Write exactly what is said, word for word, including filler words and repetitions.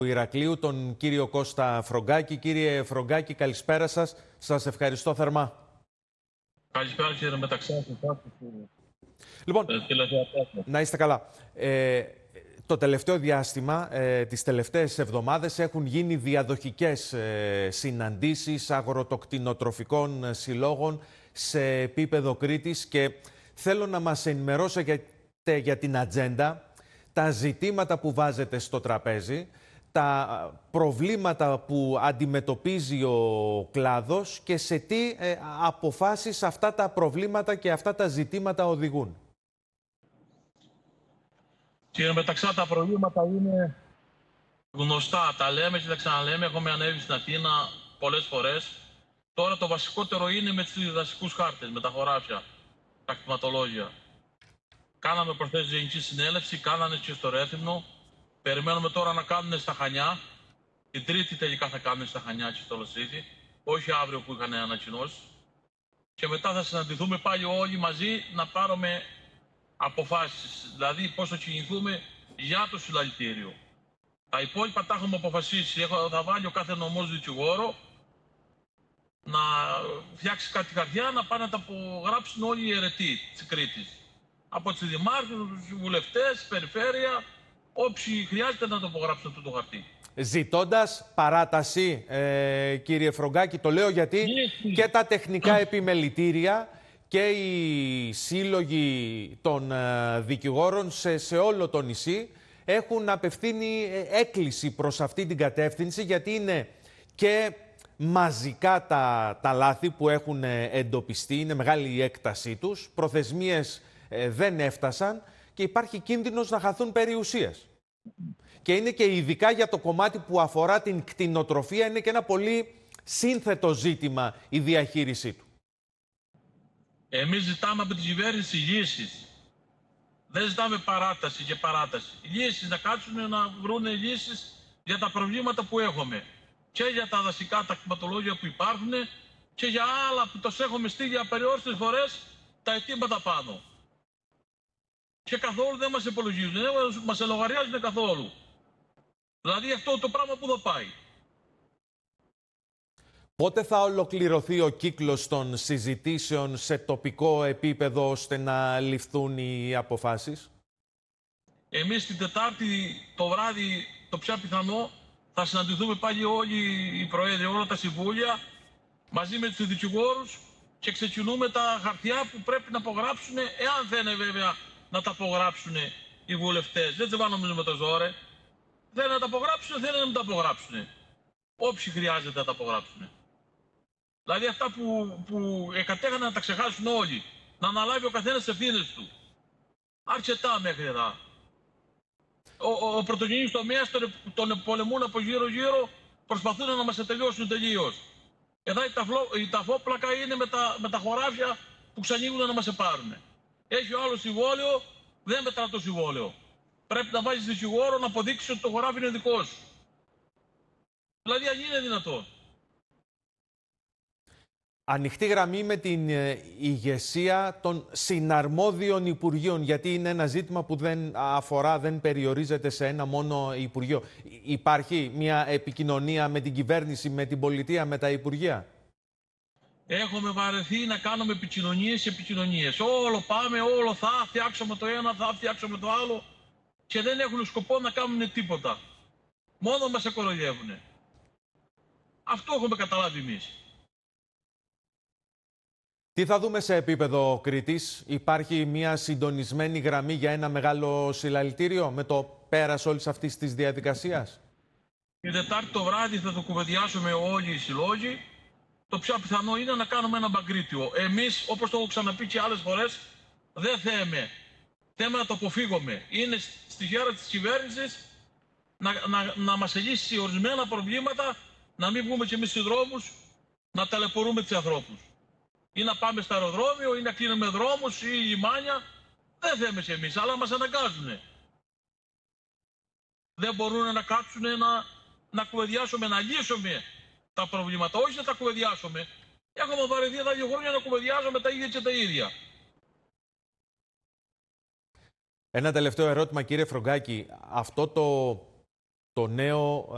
του Ηρακλείου, τον κύριο Κώστα Φρογκάκη. Κύριε Φρογκάκη, καλησπέρα σας. Σας ευχαριστώ θερμά. Καλησπέρα κύριε Μεταξά. Λοιπόν, να είστε καλά. Ε, το τελευταίο διάστημα, ε, τις τελευταίες εβδομάδες, έχουν γίνει διαδοχικές ε, συναντήσεις αγροτοκτηνοτροφικών συλλόγων σε επίπεδο Κρήτης και θέλω να μας ενημερώσετε για την ατζέντα, τα ζητήματα που βάζετε στο τραπέζι, τα προβλήματα που αντιμετωπίζει ο κλάδος και σε τι ε, αποφάσεις αυτά τα προβλήματα και αυτά τα ζητήματα οδηγούν. Κύριε Μεταξά, τα προβλήματα είναι γνωστά. Τα λέμε και τα ξαναλέμε. Έχουμε ανέβει στην Αθήνα πολλές φορές. Τώρα το βασικότερο είναι με τους δασικούς χάρτες, με τα χωράφια, τα κτηματολόγια. Κάναμε προχθές γενική συνέλευση, κάνανε και στο Ρέθυμνο. Περιμένουμε τώρα να κάνουν στα Χανιά. Την Τρίτη τελικά θα κάνουν στα Χανιά και στο Λοσίδι. Όχι αύριο που είχαν ανακοινώσει. Και μετά θα συναντηθούμε πάλι όλοι μαζί να πάρουμε αποφάσεις. Δηλαδή πώς θα κινηθούμε για το συλλαλητήριο. Τα υπόλοιπα τα έχουμε αποφασίσει. Έχω, θα βάλει ο κάθε νομός δικηγόρο να φτιάξει κάτι καρδιά, να πάνε να τα απογράψουν όλοι οι αιρετοί της Κρήτης. Από τις δημάρχους, τους βουλευτές, περιφέρεια, όποιοι χρειάζεται να το απογράψουν αυτό το χαρτί. Ζητώντας παράταση, ε, κύριε Φρογκάκη, το λέω γιατί yes. και τα τεχνικά επιμελητήρια και οι σύλλογοι των ε, δικηγόρων σε, σε όλο το νησί έχουν απευθύνει έκκληση προς αυτή την κατεύθυνση, γιατί είναι και μαζικά τα, τα λάθη που έχουν εντοπιστεί, είναι μεγάλη η έκτασή τους, προθεσμίες ε, δεν έφτασαν και υπάρχει κίνδυνος να χαθούν περιουσίες. Και είναι και ειδικά για το κομμάτι που αφορά την κτηνοτροφία, είναι και ένα πολύ σύνθετο ζήτημα η διαχείρισή του. Εμείς ζητάμε από την κυβέρνηση λύσεις. Δεν ζητάμε παράταση και παράταση. Λύσεις, να κάτσουν να βρουν λύσεις για τα προβλήματα που έχουμε. Και για τα δασικά, τα κτηματολόγια που υπάρχουν και για άλλα που τους έχουμε στείλει απεριόριστες φορές τα αιτήματα πάνω. Και καθόλου δεν μας υπολογίζουν, δεν μας λογαριάζουν καθόλου. Δηλαδή αυτό το πράγμα που θα πάει. Πότε θα ολοκληρωθεί ο κύκλος των συζητήσεων σε τοπικό επίπεδο ώστε να ληφθούν οι αποφάσεις? Εμείς την Τετάρτη το βράδυ, το πιο πιθανό, θα συναντηθούμε πάλι όλοι οι προέδροι, όλα τα συμβούλια, μαζί με τους δικηγόρους και ξεκινούμε τα χαρτιά που πρέπει να απογράψουν, εάν θέλουν βέβαια να τα απογράψουν οι βουλευτές. Δεν τσεβάνομαι με το ζόρε. Θέλουν να τα απογράψουν, θέλουν να μην τα απογράψουν. Όποιοι χρειάζεται να τα απογράψουν. Δηλαδή αυτά που, που εκατέχανε να τα ξεχάσουν όλοι. Να αναλάβει ο καθένας τις ευθύνες του. Αρκετά μέχρι εδώ. Ο, ο, ο πρωτογενής τομέας τον, τον πολεμούν από γύρω-γύρω, προσπαθούν να μας τελειώσουν τελείως. Εδώ η, ταφλό, η ταφόπλακα είναι με τα, με τα χωράφια που ξανοίγουν να μας πάρουν. Έχει ο άλλος συμβόλαιο, δεν μετρά το συμβόλαιο. Πρέπει να βάζεις δικηγόρο να αποδείξει ότι το χωράφι είναι δικό σου. Δηλαδή αν είναι δυνατόν. Ανοιχτή γραμμή με την ηγεσία των συναρμόδιων υπουργείων, γιατί είναι ένα ζήτημα που δεν αφορά, δεν περιορίζεται σε ένα μόνο υπουργείο. Υπάρχει μια επικοινωνία με την κυβέρνηση, με την πολιτεία, με τα υπουργεία? Έχουμε βαρεθεί να κάνουμε επικοινωνίες και επικοινωνίες. Όλο πάμε, όλο θα φτιάξουμε το ένα, θα φτιάξουμε το άλλο και δεν έχουν σκοπό να κάνουν τίποτα. Μόνο μας εκορολιεύουν. Αυτό έχουμε καταλάβει εμείς. Τι θα δούμε σε επίπεδο Κρήτης? Υπάρχει μια συντονισμένη γραμμή για ένα μεγάλο συλλαλητήριο με το πέρας όλης αυτής της διαδικασίας? Την Τετάρτη το βράδυ θα το κουβεντιάσουμε όλοι οι συλλόγοι. Το πιο πιθανό είναι να κάνουμε ένα μπαγκρίτιο. Εμείς, όπως το έχω ξαναπεί και άλλες φορές, δεν θέμε. Θέμε να το αποφύγουμε. Είναι στη χέρα της κυβέρνησης να, να, να μας λύσει ορισμένα προβλήματα, να μην βγούμε κι εμείς στους δρόμους, να ταλαιπωρούμε τους ανθρώπους. Ή να πάμε στο αεροδρόμιο, ή να κλείνουμε δρόμους ή λιμάνια. Δεν θέμε κι εμείς, αλλά μας αναγκάζουν. Δεν μπορούν να κάτσουν να, να κουβεντιάσουμε, να λύσουμε τα προβλήματα, όχι να τα κουβεντιάσουμε. Έχουμε βαρεθεί τα δύο χρόνια να κουβεντιάζουμε τα ίδια και τα ίδια. Ένα τελευταίο ερώτημα, κύριε Φρογκάκη. Αυτό το, το νέο